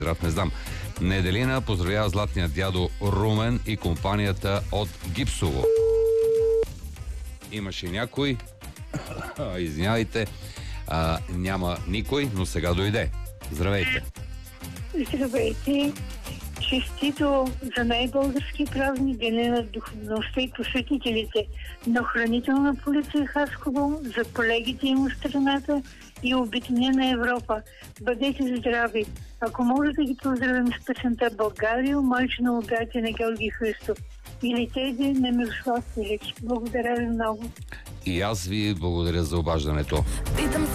Здрав, не знам. Неделина поздравява златния дядо Румен и компанията от Гипсово. Имаше някой? Извинявайте. Няма никой, но сега дойде. Здравейте. Здравейте! Честито за най-български празник, Деня на духовността и посветителите на Охранителна полиция Хасково, за колегите им от страната и Обединена Европа. Бъдете здрави! Ако може да ги поздравим с песента България, майчина обятие на Георги Христов или тези на Мирослав Филич. Благодаря ви много. И аз ви благодаря за обаждането.